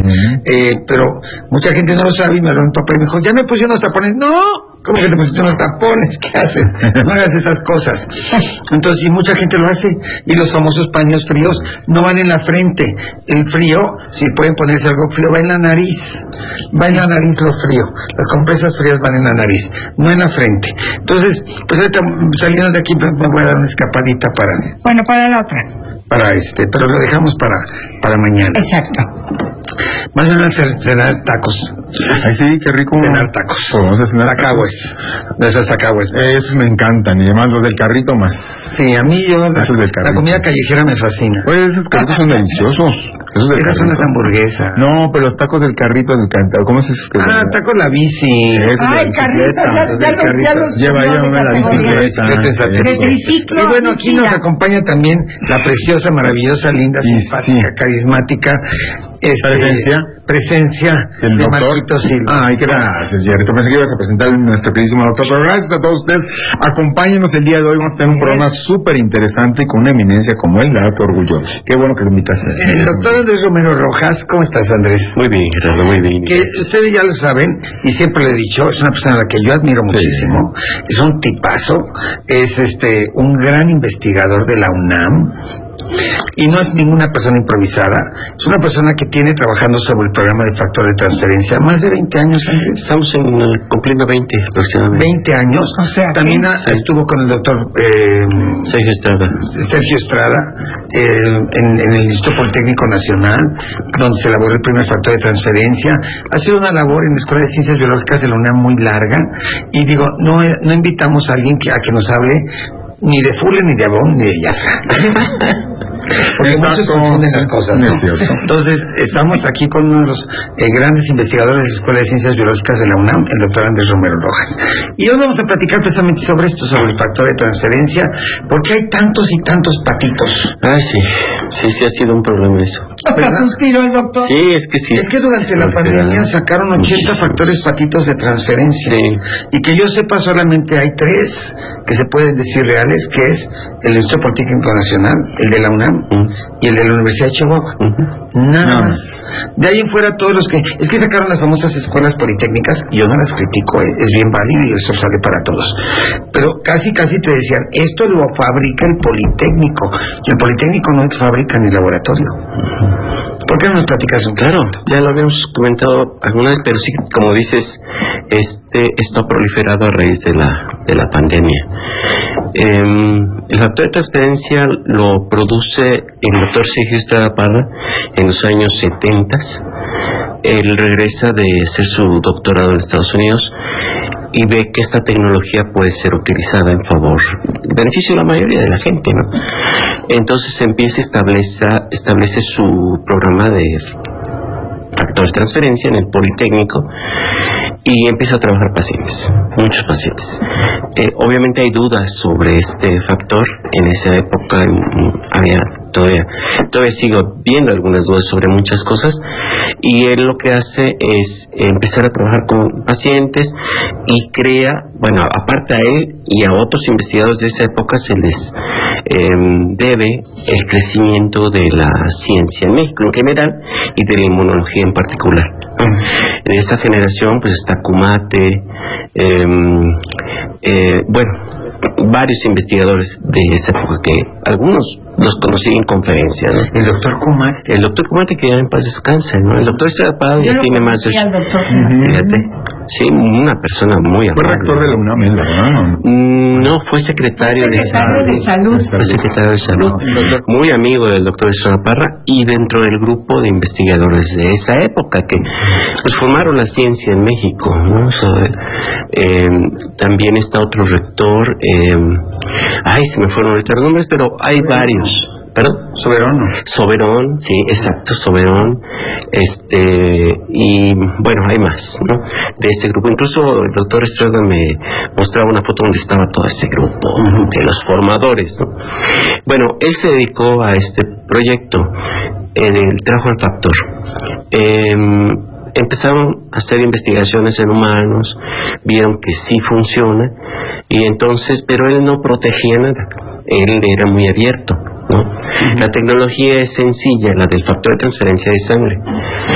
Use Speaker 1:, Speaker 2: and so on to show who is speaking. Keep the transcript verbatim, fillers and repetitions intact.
Speaker 1: Uh-huh. eh, pero mucha gente no lo sabe y me habló mi papá y me dijo, ya me pusieron los tapones. ¡No! ¿Cómo que te pusiste unos tapones? ¿Qué haces? No hagas esas cosas. Entonces, y mucha gente lo hace. Y los famosos paños fríos no van en la frente. El frío, si pueden ponerse algo frío, va en la nariz. Va en la nariz lo frío. Las compresas frías van en la nariz, no en la frente. Entonces, pues ahorita saliendo de aquí me voy a dar una escapadita para...
Speaker 2: Bueno, para la otra.
Speaker 1: Para este, pero lo dejamos para, para mañana.
Speaker 2: Exacto.
Speaker 1: Más bien cenar tacos.
Speaker 3: Ay, sí, qué rico.
Speaker 1: Cenar tacos.
Speaker 3: Pues vamos a cenar
Speaker 1: tacahues. De esos tacahues.
Speaker 3: Esos me encantan, y además los del carrito más.
Speaker 1: Sí, a mí yo, la, la comida callejera me fascina.
Speaker 3: Pues esos carritos son deliciosos. Esos del
Speaker 1: Esas son las hamburguesas.
Speaker 3: No, pero los tacos del carrito, del carrito, ¿cómo se dice?
Speaker 1: Ah, tacos la bici.
Speaker 2: Ay, carrito, ya, ya, ya, ya los
Speaker 3: Lleva, lleva la bicicleta.
Speaker 1: De triciclo. Y bueno, aquí nos acompaña también la preciosa, maravillosa, linda, simpática, sí, carismática. Este,
Speaker 3: presencia
Speaker 1: presencia
Speaker 3: del
Speaker 1: de
Speaker 3: doctor
Speaker 1: Marquito Silva.
Speaker 3: Ay, gracias, Jerry. Pensé que ibas a presentar a nuestro queridísimo doctor, pero gracias a todos ustedes. Acompáñenos el día de hoy. Vamos a tener un programa súper interesante con una eminencia como él, la doctor Orgulloso. Qué bueno que lo invitas.
Speaker 1: El doctor Andrés Romero Rojas. ¿Cómo estás, Andrés?
Speaker 4: Muy bien, Gerardo, muy bien.
Speaker 1: Que ustedes ya lo saben, y siempre le he dicho, es una persona a la que yo admiro muchísimo. Sí. Es un tipazo. Es este un gran investigador de la UNAM. Y no es ninguna persona improvisada, es una persona que tiene trabajando sobre el programa de factor de transferencia más de veinte años, Andrés.
Speaker 4: Estamos en, uh, cumpliendo veinte aproximadamente.
Speaker 1: veinte años. O sea, también sí. estuvo con el doctor eh,
Speaker 4: Sergio Estrada.
Speaker 1: Sergio Estrada eh, en, en el Instituto Politécnico Nacional, donde se elaboró el primer factor de transferencia. Ha sido una labor en la Escuela de Ciencias Biológicas de la UNAM muy larga. Y digo, no, no invitamos a alguien que, a que nos hable ni de Fuller, ni de Avon, ni de Jafra. Porque exacto, muchos confunden las cosas, ¿no? Es Entonces, estamos aquí con uno de los eh, grandes investigadores de la Escuela de Ciencias Biológicas de la UNAM, el doctor Andrés Romero Rojas. Y hoy vamos a platicar precisamente sobre esto, sobre el factor de transferencia, porque hay tantos y tantos patitos.
Speaker 4: Ay, sí, sí, sí ha sido un problema eso.
Speaker 2: Hasta suspiró el doctor.
Speaker 4: Sí, es que sí.
Speaker 1: Es que durante la pandemia sacaron ochenta muchísimo. Factores patitos de transferencia. Sí. Y que yo sepa, solamente hay tres que se pueden decir reales, que es el Instituto Politécnico Nacional, el de la UNAM, uh-huh, y el de la Universidad de Chihuahua. Uh-huh. Nada no. más. De ahí en fuera todos los que... Es que sacaron las famosas escuelas politécnicas, yo no las critico, eh, es bien válido y el sol sale para todos. Pero casi, casi te decían, esto lo fabrica el Politécnico, y el Politécnico no fabrica ni laboratorio. Uh-huh. ¿Por qué no nos platicas un
Speaker 4: Claro, ya lo habíamos comentado alguna vez, pero sí, como dices, este esto ha proliferado a raíz de la, de la pandemia. Eh, el factor de transferencia lo produce el doctor Sergio Estrada Parra en los años setenta. Él regresa de hacer su doctorado en Estados Unidos y ve que esta tecnología puede ser utilizada en favor, en beneficio de la mayoría de la gente, ¿no? Entonces empieza a establecer, establece su programa de factor de transferencia en el Politécnico y empieza a trabajar pacientes, muchos pacientes. Eh, obviamente hay dudas sobre este factor. En esa época había todavía, todavía sigo viendo algunas dudas sobre muchas cosas, y él lo que hace es empezar a trabajar con pacientes y crea, bueno, aparte a él y a otros investigadores de esa época se les eh, debe el crecimiento de la ciencia en México en general y de la inmunología en particular. De esa generación pues está Kumate, eh, eh, bueno, varios investigadores de esa época que algunos los conocí en conferencias, ¿no?
Speaker 1: El doctor Kumate.
Speaker 4: El doctor Kumate, que ya en paz descansa, ¿no? El doctor Estrada Parra ya tiene más de...
Speaker 2: Al doctor
Speaker 4: uh-huh. Fíjate, sí, una persona muy amable.
Speaker 3: Fue rector de la UNAM, ¿verdad?
Speaker 4: No, fue secretario,
Speaker 2: fue secretario de, salud.
Speaker 4: de salud. Fue secretario de salud. No, muy amigo del doctor Estrada Parra y dentro del grupo de investigadores de esa época que pues formaron la ciencia en México, ¿no? O sea, eh, también está otro rector, eh, ay, se me fueron ahorita los nombres, pero hay varios. ¿Perdón?
Speaker 1: Soberón, ¿no?
Speaker 4: Soberón, sí, exacto, Soberón, este, y bueno, hay más, ¿no? De ese grupo, incluso el doctor Estrada me mostraba una foto donde estaba todo ese grupo, uh-huh, de los formadores, ¿no? Bueno, él se dedicó a este proyecto, en el trajo al factor. Eh, empezaron a hacer investigaciones en humanos, vieron que sí funciona, y entonces, pero él no protegía nada, él era muy abierto, ¿no? Uh-huh. La tecnología es sencilla, la del factor de transferencia de sangre.